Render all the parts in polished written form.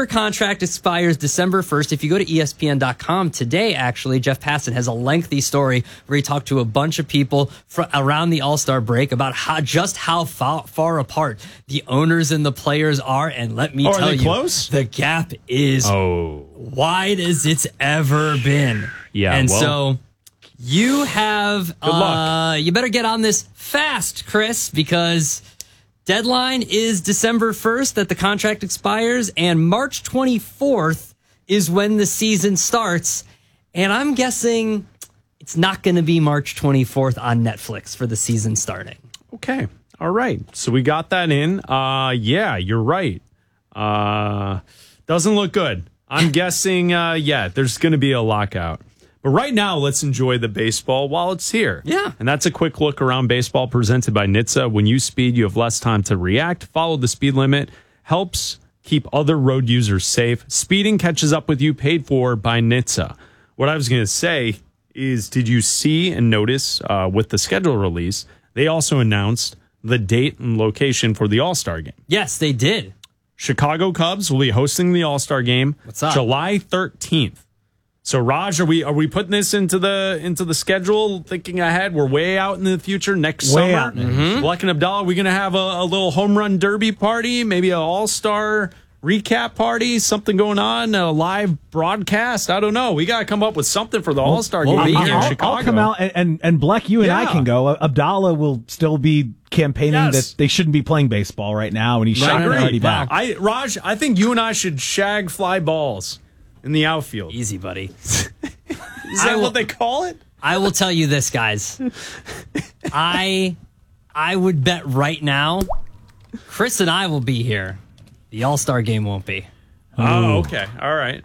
Kluber contract expires December 1st. If you go to ESPN.com today, actually, Jeff Passan has a lengthy story where he talked to a bunch of people around the All-Star break about how far apart the owners and the players are. And let me tell you, close? The gap is wide as it's ever been. Yeah, and so you have good luck. You better get on this fast, Chris, because deadline is December 1st that the contract expires, and March 24th is when the season starts. And I'm guessing it's not going to be March 24th on Netflix for the season starting. Okay. All right. So we got that in. Yeah, you're right. Doesn't look good. I'm guessing, there's going to be a lockout. But right now, let's enjoy the baseball while it's here. Yeah. And that's a quick look around baseball presented by NHTSA. When you speed, you have less time to react. Follow the speed limit. Helps keep other road users safe. Speeding catches up with you, paid for by NHTSA. What I was going to say is, did you see and notice with the schedule release, they also announced the date and location for the All-Star game? Yes, they did. Chicago Cubs will be hosting the All-Star game July 13th. So, Raj, are we putting this into the schedule, thinking ahead? We're way out in the future next summer. Black and Abdallah, are we going to have a little home run derby party, maybe an all-star recap party, something going on, a live broadcast? I don't know. We got to come up with something for the all-star game here in Chicago. I'll come out, and Black, you and I can go. Abdallah will still be campaigning that they shouldn't be playing baseball right now, and he's already back. Raj, I think you and I should shag fly balls in the outfield. Easy, buddy. Is that what they call it? I will tell you this, guys. I would bet right now, Chris and I will be here. The All-Star game won't be. Oh, okay. All right.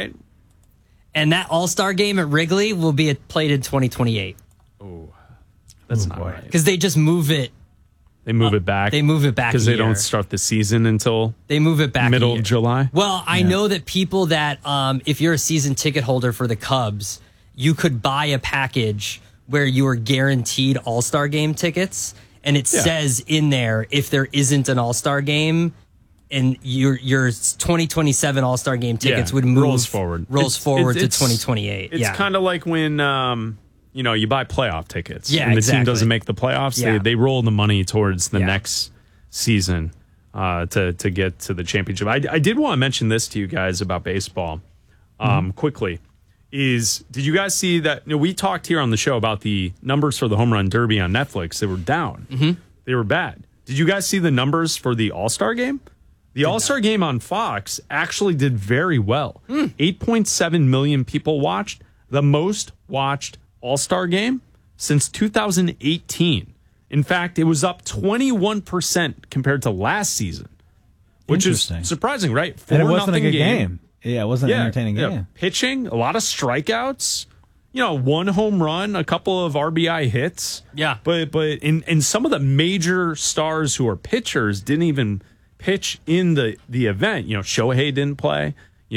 And that All-Star game at Wrigley will be played in 2028. Oh, that's not right. Because they just move it. They move it back. They move it back because they don't start the season until they move it back middle of July. Well, I know that people that if you're a season ticket holder for the Cubs, you could buy a package where you are guaranteed All-Star game tickets, and it says in there if there isn't an All-Star game, and your 2027 All-Star game tickets would move rolls forward to 2028. It's kind of like when you buy playoff tickets. Yeah, and the team doesn't make the playoffs. Yeah. They roll the money towards the next season to get to the championship. I did want to mention this to you guys about baseball quickly. Did you guys see that? We talked here on the show about the numbers for the home run derby on Netflix. They were down. They were bad. Did you guys see the numbers for the All-Star game? The All-Star game on Fox actually did very well. 8.7 million people watched. The most watched All-Star game since 2018. In fact, it was up 21% compared to last season, which is surprising, right? And it wasn't a good game. Yeah, it wasn't an entertaining game. Yeah. Pitching, a lot of strikeouts, one home run, a couple of RBI hits. Yeah. But in some of the major stars who are pitchers didn't even pitch in the event. Shohei didn't play.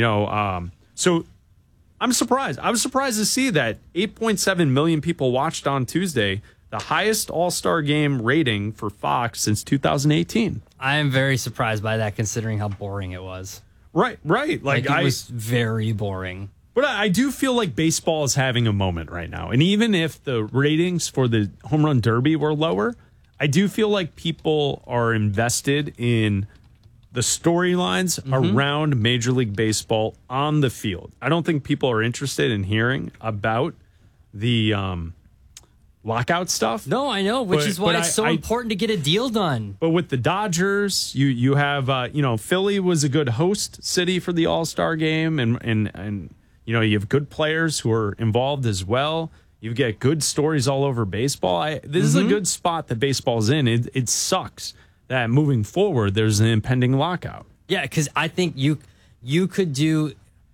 So I'm surprised. I was surprised to see that 8.7 million people watched on Tuesday, the highest All-Star game rating for Fox since 2018. I am very surprised by that, considering how boring it was. Right. Like it was very boring. But I do feel like baseball is having a moment right now. And even if the ratings for the home run derby were lower, I do feel like people are invested in the storylines around Major League Baseball on the field. I don't think people are interested in hearing about the lockout stuff. No, I know, which is why it's so important to get a deal done. But with the Dodgers, you have Philly was a good host city for the All-Star game, and you have good players who are involved as well. You get good stories all over baseball. This is a good spot that baseball's in. It sucks that moving forward there's an impending lockout. Yeah, because I think you could do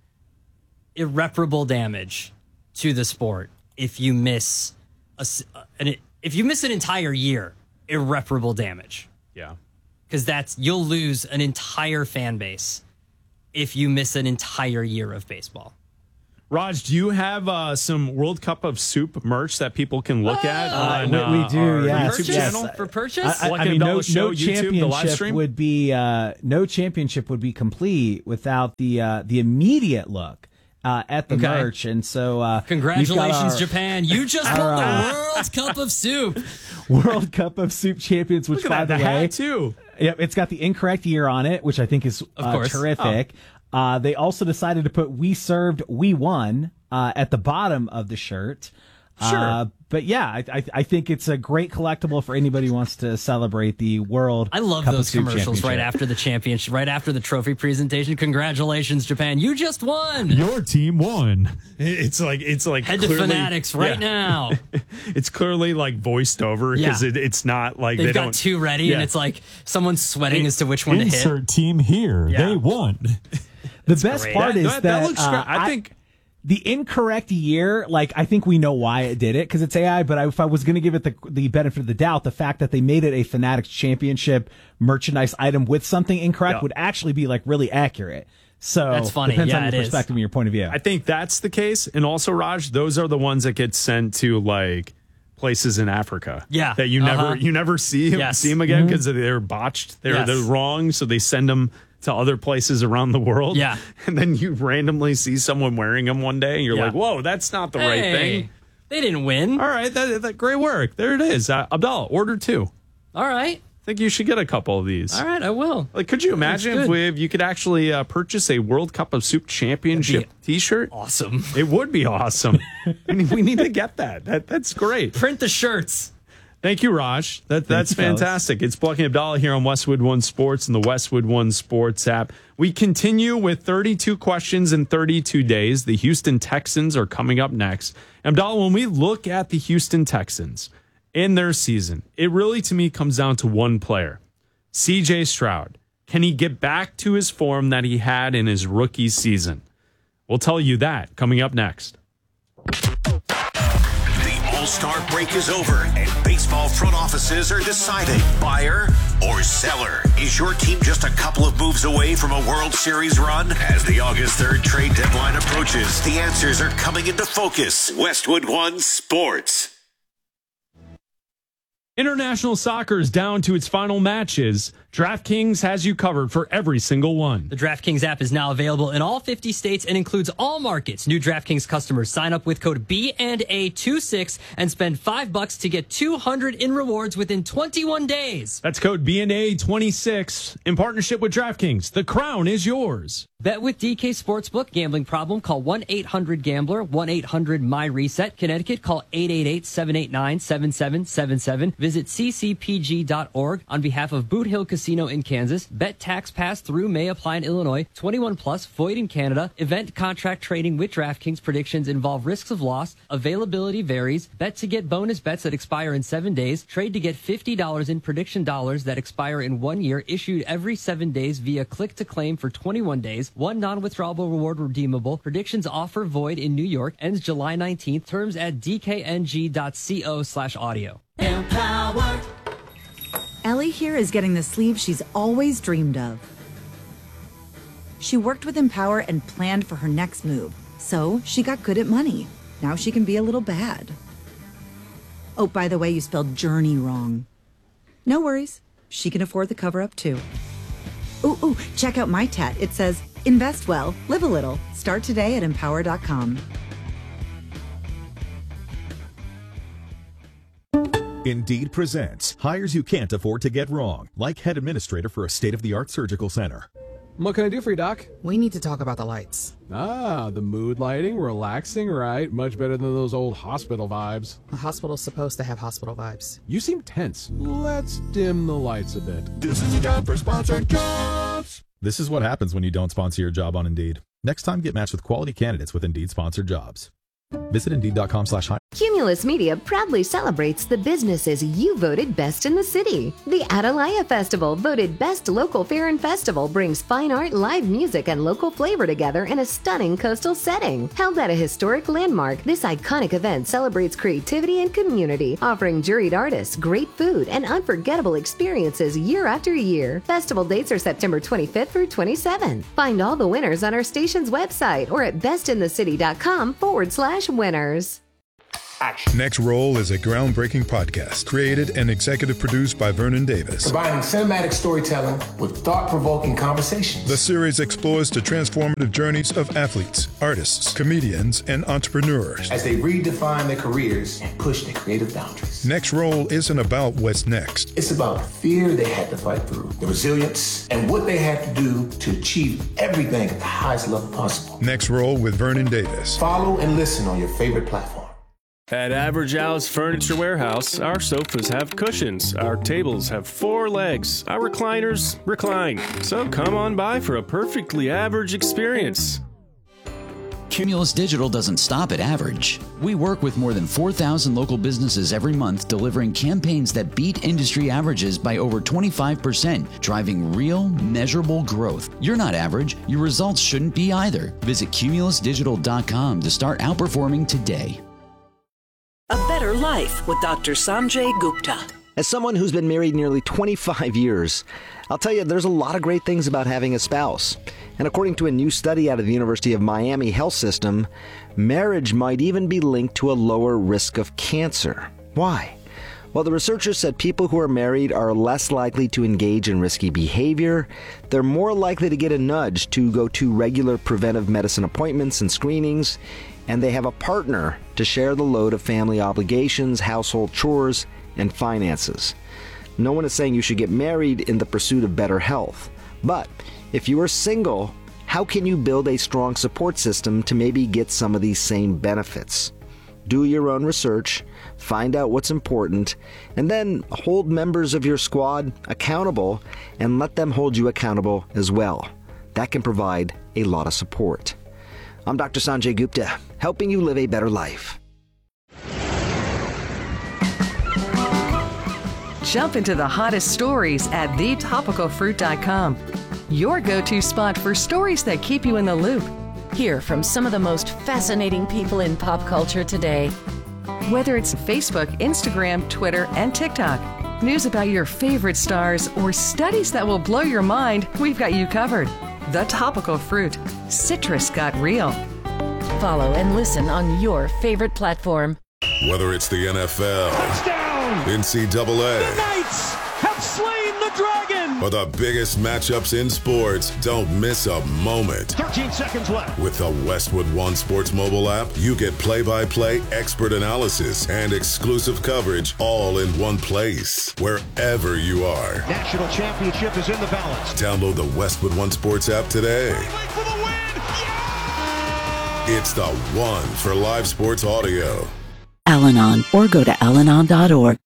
irreparable damage to the sport if you miss an entire year. Irreparable damage. Yeah, because you'll lose an entire fan base if you miss an entire year of baseball. Raj, do you have some World Cup of Soup merch that people can look at on we do, yes. YouTube channel for purchase? I mean, no championship would be complete without the immediate look at the merch, and so congratulations, Japan! You just won the World Cup of Soup. World Cup of Soup champions, which by the way, hat too. Yep, it's got the incorrect year on it, which I think is terrific. They also decided to put "We served, we won" at the bottom of the shirt. Sure. But yeah, I think it's a great collectible for anybody who wants to celebrate the World Cup. I love those commercials right after the championship, right after the trophy presentation. Congratulations, Japan. You just won. Your team won. It's like head to Fanatics right now. It's clearly like voiced over because it's not like they've got two ready and it's like someone's sweating as to which one to hit. Insert team here. Yeah. They won. The best part is that looks I think the incorrect year, like, I think we know why it did it because it's AI, but if I was going to give it the benefit of the doubt, the fact that they made it a Fanatics Championship merchandise item with something incorrect would actually be like really accurate. So that's funny. Depends on your perspective and your point of view. I think that's the case. And also, Raj, those are the ones that get sent to like places in Africa. Yeah. That you never see them again because they're botched. They're wrong. So they send them to other places around the world. Yeah. And then you randomly see someone wearing them one day and you're like, whoa, that's not the right thing. They didn't win. All right. That great work. There it is. Abdallah, order 2. All right. I think you should get a couple of these. All right, I will. Like, could you imagine if you could actually purchase a World Cup of Soup Championship T-shirt? Awesome. It would be awesome. We need to get that. That's great. Print the shirts. Thank you, Raj. That's fantastic. It's Blocking Abdallah here on Westwood One Sports and the Westwood One Sports app. We continue with 32 questions in 32 days. The Houston Texans are coming up next. Abdallah, when we look at the Houston Texans in their season, it really, to me, comes down to one player, C.J. Stroud. Can he get back to his form that he had in his rookie season? We'll tell you that coming up next. All-Star break is over and baseball front offices are deciding buyer or seller. Is your team just a couple of moves away from a World Series run? As the August 3rd trade deadline approaches, the answers are coming into focus. Westwood One Sports. International soccer is down to its final matches. DraftKings has you covered for every single one. The DraftKings app is now available in all 50 states and includes all markets. New DraftKings customers sign up with code B&A26 and spend $5 to get $200 in rewards within 21 days. That's code B&A26 in partnership with DraftKings. The crown is yours. Bet with DK Sportsbook. Gambling problem? Call 1-800-GAMBLER. 1-800-MY-RESET. Connecticut, call 888-789-7777. Visit ccpg.org. On behalf of Boot Hill Casino in Kansas, bet tax pass through may apply in Illinois. 21 plus, void in Canada. Event contract trading with DraftKings. Predictions involve risks of loss. Availability varies. Bet to get bonus bets that expire in 7 days. Trade to get $50 in prediction dollars that expire in 1 year. Issued every 7 days via click to claim for 21 days. One non-withdrawable reward redeemable. Predictions offer void in New York. Ends July 19th. Terms at dkng.co/audio. Empower. Ellie here is getting the sleeve she's always dreamed of. She worked with Empower and planned for her next move, so she got good at money. Now she can be a little bad. Oh, by the way, you spelled journey wrong. No worries. She can afford the cover-up too. Ooh, check out my tat. It says, invest well, live a little. Start today at empower.com. Indeed presents hires you can't afford to get wrong, like head administrator for a state-of-the-art surgical center. What can I do for you, Doc? We need to talk about the lights. Ah, the mood lighting, relaxing, right? Much better than those old hospital vibes. A hospital's supposed to have hospital vibes. You seem tense. Let's dim the lights a bit. This is a job for sponsored jobs. This is what happens when you don't sponsor your job on Indeed. Next time, get matched with quality candidates with Indeed sponsored jobs. Visit Indeed.com/hire. Cumulus Media proudly celebrates the businesses you voted best in the city. The Atalaya Festival, voted Best Local Fair and Festival, brings fine art, live music, and local flavor together in a stunning coastal setting. Held at a historic landmark, this iconic event celebrates creativity and community, offering juried artists, great food, and unforgettable experiences year after year. Festival dates are September 25th through 27th. Find all the winners on our station's website or at bestinthecity.com/winners. Next Roll is a groundbreaking podcast created and executive produced by Vernon Davis. Combining cinematic storytelling with thought-provoking conversations. The series explores the transformative journeys of athletes, artists, comedians, and entrepreneurs as they redefine their careers and push their creative boundaries. Next Roll isn't about what's next. It's about the fear they had to fight through, the resilience, and what they had to do to achieve everything at the highest level possible. Next Roll with Vernon Davis. Follow and listen on your favorite platform. At Average Al's Furniture Warehouse, our sofas have cushions, our tables have 4 legs, our recliners recline. So come on by for a perfectly average experience. Cumulus Digital doesn't stop at average. We work with more than 4,000 local businesses every month, delivering campaigns that beat industry averages by over 25%, driving real, measurable growth. You're not average. Your results shouldn't be either. Visit cumulusdigital.com to start outperforming today. A Better Life with Dr. Sanjay Gupta. As someone who's been married nearly 25 years, I'll tell you there's a lot of great things about having a spouse. And according to a new study out of the University of Miami Health System, marriage might even be linked to a lower risk of cancer. Why? Well, the researchers said people who are married are less likely to engage in risky behavior, they're more likely to get a nudge to go to regular preventive medicine appointments and screenings, and they have a partner to share the load of family obligations, household chores, and finances. No one is saying you should get married in the pursuit of better health. But if you are single, how can you build a strong support system to maybe get some of these same benefits? Do your own research, find out what's important, and then hold members of your squad accountable and let them hold you accountable as well. That can provide a lot of support. I'm Dr. Sanjay Gupta, helping you live a better life. Jump into the hottest stories at thetopicalfruit.com. Your go-to spot for stories that keep you in the loop. Hear from some of the most fascinating people in pop culture today. Whether it's Facebook, Instagram, Twitter, and TikTok, news about your favorite stars, or studies that will blow your mind, we've got you covered. The Topical Fruit. Citrus got real. Follow and listen on your favorite platform. Whether it's the NFL, touchdown, NCAA, the Knights have slain the dragon, or the biggest matchups in sports, don't miss a moment. 13 seconds left. With the Westwood One Sports mobile app, you get play-by-play, expert analysis, and exclusive coverage all in one place, wherever you are. National championship is in the balance. Download the Westwood One Sports app today. For the win. Yeah! It's the one for live sports audio. Al-Anon, or go to alanon.org.